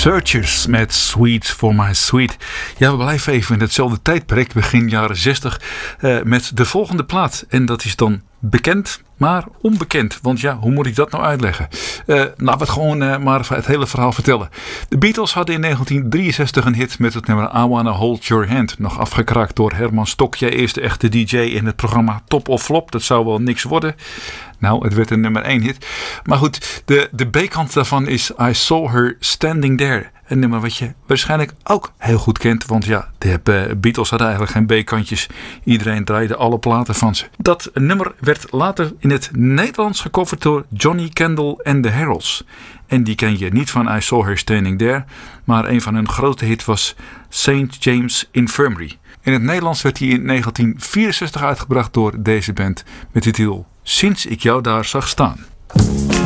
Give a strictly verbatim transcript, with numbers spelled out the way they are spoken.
Searchers met Sweet for My Sweet. Ja, we blijven even in hetzelfde tijdperk, begin jaren zestig, uh, met de volgende plaat. En dat is dan bekend, maar onbekend. Want ja, hoe moet ik dat nou uitleggen? Uh, laten we het gewoon uh, maar het hele verhaal vertellen. De Beatles hadden in negentien drieënzestig een hit met het nummer I Wanna Hold Your Hand. Nog afgekraakt door Herman Stokje, eerste echte D J in het programma Top of Flop. Dat zou wel niks worden. Nou, het werd een nummer één hit. Maar goed, de, de B-kant daarvan is I Saw Her Standing There. Een nummer wat je waarschijnlijk ook heel goed kent. Want ja, de uh, Beatles hadden eigenlijk geen B-kantjes. Iedereen draaide alle platen van ze. Dat nummer werd later in het Nederlands gecoverd door Johnny Kendall en de Heralds. En die ken je niet van I Saw Her Standing There. Maar een van hun grote hits was Saint James Infirmary. In het Nederlands werd hij in negentien vierenzestig uitgebracht door deze band met de titel Sinds ik jou daar zag staan.